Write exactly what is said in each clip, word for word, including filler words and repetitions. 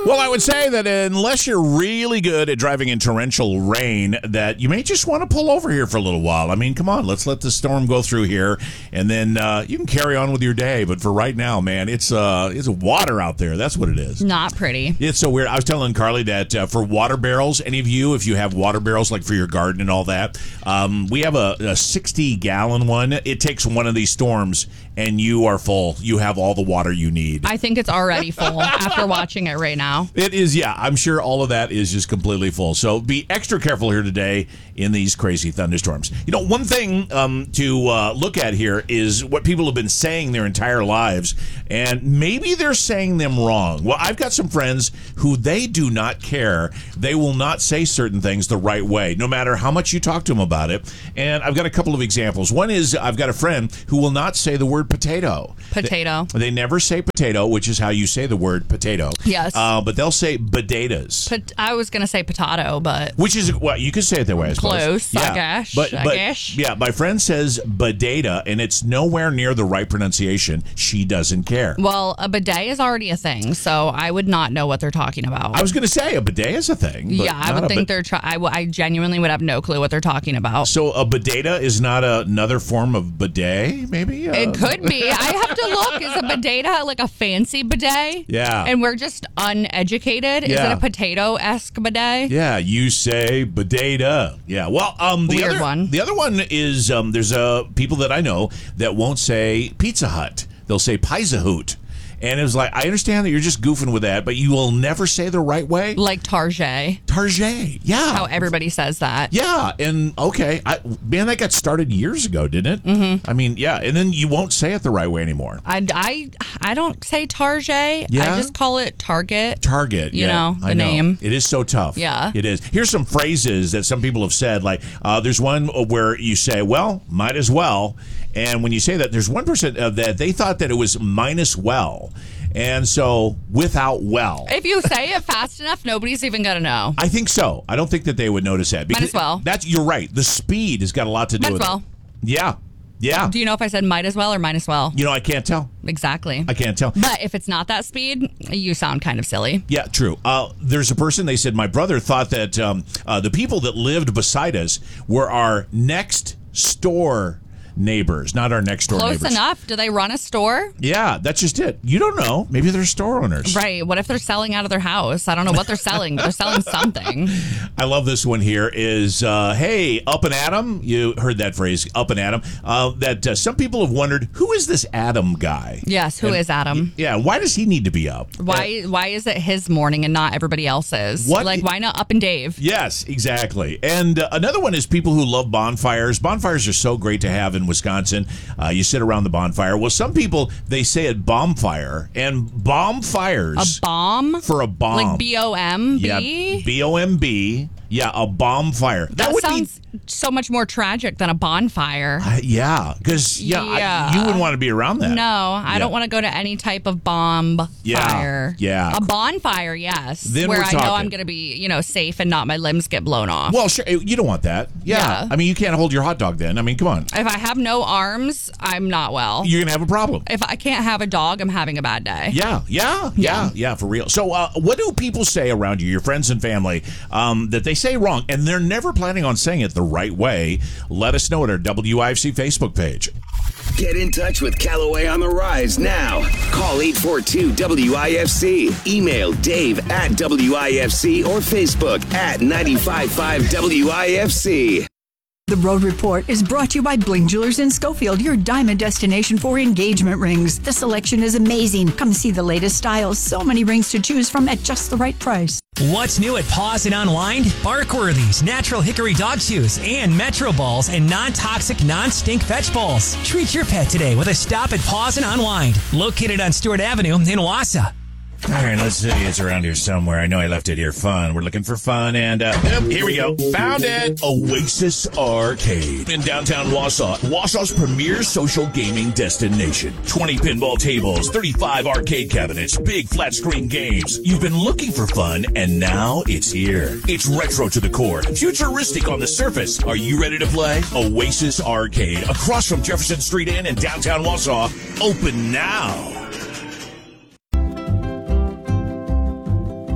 Well, I would say that unless you're really good at driving in torrential rain, that you may just want to pull over here for a little while. I mean, come on, let's let the storm go through here, and then uh, you can carry on with your day. But for right now, man, it's uh, it's water out there. That's what it is. Not pretty. It's so weird. I was telling Carly that uh, for water barrels, any of you, if you have water barrels like for your garden and all that, um, we have a, a sixty gallon one. It takes one of these storms, and you are full. You have all the water you need. I think it's already full after watching it right now. It is, yeah. I'm sure all of that is just completely full. So be extra careful here today in these crazy thunderstorms. You know, one thing um, to uh, look at here is what people have been saying their entire lives, and maybe they're saying them wrong. Well, I've got some friends who they do not care. They will not say certain things the right way, no matter how much you talk to them about it. And I've got a couple of examples. One is I've got a friend who will not say the word potato. Potato. They, they never say potato, which is how you say the word potato. Yes. Uh, but they'll say potatoes. Pot- I was going to say potato, but... Which is, well, you could say it that way, I suppose. Close, yeah. I guess. But, I but, guess. Yeah, my friend says bodata, and it's nowhere near the right pronunciation. She doesn't care. Well, a bidet is already a thing, so I would not know what they're talking about. I was going to say a bidet is a thing. But yeah, I would think they're... Try- I, w- I genuinely would have no clue what they're talking about. So a bodata is not a, another form of bidet, maybe? Uh, It could be. I have to look. Is a bodata like a fancy bidet? Yeah. And we're just uneducated? Is Yeah. it a potato-esque bidet? Yeah, you say bodata. Yeah. Well, um, the Weird other one. The other one is um, there's uh, people that I know that won't say Pizza Hut. They'll say Pizza Hoot. And it was like, I understand that you're just goofing with that, but you will never say the right way. Like Target. Target. Yeah. How everybody says that. Yeah, and okay, I, man, that got started years ago, didn't it? Mm-hmm. I mean, yeah, and then you won't say it the right way anymore. I, I, I don't say Target. Yeah? I just call it Target. Target, You yeah, know, the I know. name. It is so tough. Yeah. It is. Here's some phrases that some people have said, like, uh, there's one where you say, well, might as well, and when you say that, there's one person uh, that they thought that it was minus well. And so, without well. If you say it fast enough, nobody's even going to know. I think so. I don't think that they would notice that. Might as well. That's, you're right. The speed has got a lot to do Might with as well. it. Yeah. Yeah. Do you know if I said might as well or minus well? You know, I can't tell. Exactly. I can't tell. But if it's not that speed, you sound kind of silly. Yeah, true. Uh, there's a person, they said, my brother thought that um, uh, the people that lived beside us were our next store neighbors, not our next door Close neighbors. enough. Do they run a store? Yeah, that's just it. You don't know. Maybe they're store owners. Right. What if they're selling out of their house? I don't know what they're selling, but they're selling something. I love this one here is, uh, hey, up and Adam. You heard that phrase, up and Adam. Uh, that uh, some people have wondered, who is this Adam guy? Yes, who and, is Adam? Yeah, why does he need to be up? Why Uh, why is it his morning and not everybody else's? What? Like, why not Up and Dave? Yes, exactly. And uh, another one is people who love bonfires. Bonfires are so great to have in Wisconsin. Uh, you sit around the bonfire. Well, some people, they say it bombfire, and bonfires. A bomb? For a bomb. Like B O M B? Yeah, B O M B. Yeah, a bonfire. That, That would sounds so much more tragic than a bonfire. be. Uh, yeah, because yeah, I- Yeah. you wouldn't want to be around that. No, I Yeah. don't want to go to any type of bomb Yeah, fire. yeah. A bonfire, yes. Then where we're I know talking. I'm going to be, you know, safe and not my limbs get blown off. Well, sure, you don't want that. Yeah. Yeah. I mean, you can't hold your hot dog then. I mean, come on. If I have no arms, I'm not well. You're going to have a problem. If I can't have a dog, I'm having a bad day. Yeah, yeah, yeah, yeah, for real. So, uh, what do people say around you, your friends and family, um, that they say wrong, and they're never planning on saying it the right way? Let us know at our W I F C Facebook page. Get in touch with Callaway on the Rise now. Call eight four two W I F C. Email Dave at W I F C or Facebook at nine five five W I F C. The Road Report is brought to you by Bling Jewelers in Schofield, your diamond destination for engagement rings. The selection is amazing. Come see the latest styles. So many rings to choose from at just the right price. What's new at Paws and Unwind? Barkworthy's, natural hickory dog chews, and Metro Balls and non-toxic, non-stink fetch bowls. Treat your pet today with a stop at Paws and Unwind, located on Stewart Avenue in Wausau. All right, let's see. It's around here somewhere. I know I left it here. Fun. We're looking for fun, and uh, yep, here we go. Found it. Oasis Arcade in downtown Wausau. Wausau's premier social gaming destination. twenty pinball tables, thirty-five arcade cabinets, big flat screen games. You've been looking for fun, and now it's here. It's retro to the core, futuristic on the surface. Are you ready to play? Oasis Arcade, across from Jefferson Street Inn in downtown Wausau. Open now.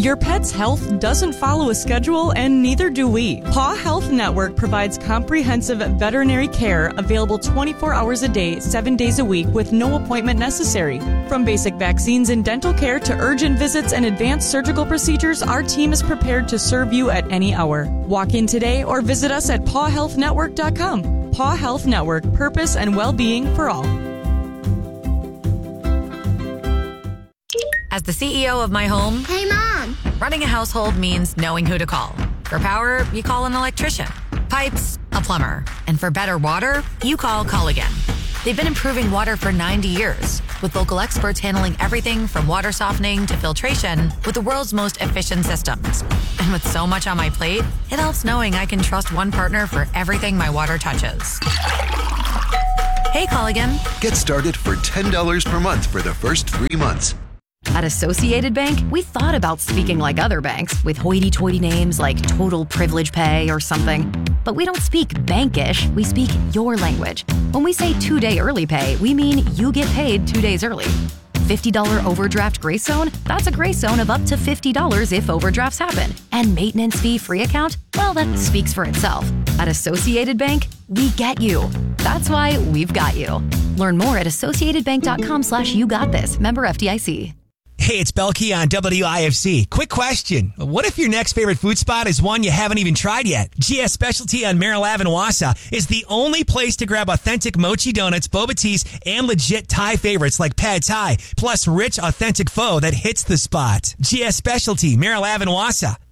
Your pet's health doesn't follow a schedule, and neither do we. Paw Health Network provides comprehensive veterinary care available twenty-four hours a day, seven days a week with no appointment necessary. From basic vaccines and dental care to urgent visits and advanced surgical procedures, our team is prepared to serve you at any hour. Walk in today or visit us at paw health network dot com. Paw Health Network, purpose and well-being for all. As the C E O of my home, hey, Mom, running a household means knowing who to call. For power, you call an electrician. Pipes, a plumber. And for better water, you call Culligan. They've been improving water for ninety years, with local experts handling everything from water softening to filtration with the world's most efficient systems. And with so much on my plate, it helps knowing I can trust one partner for everything my water touches. Hey, Culligan. Get started for ten dollars per month for the first three months. At Associated Bank, we thought about speaking like other banks with hoity-toity names like Total Privilege Pay or something. But we don't speak bankish, we speak your language. When we say two-day early pay, we mean you get paid two days early. fifty dollars overdraft grace zone? That's a grace zone of up to fifty dollars if overdrafts happen. And maintenance fee-free account? Well, that speaks for itself. At Associated Bank, we get you. That's why we've got you. Learn more at associatedbank.com slash you got this. Member F D I C. Hey, it's Belkey on W I F C. Quick question. What if your next favorite food spot is one you haven't even tried yet? G S Specialty on Merrill Ave in Wausau is the only place to grab authentic mochi donuts, boba teas, and legit Thai favorites like pad Thai, plus rich, authentic pho that hits the spot. G S Specialty, Merrill Ave in Wausau.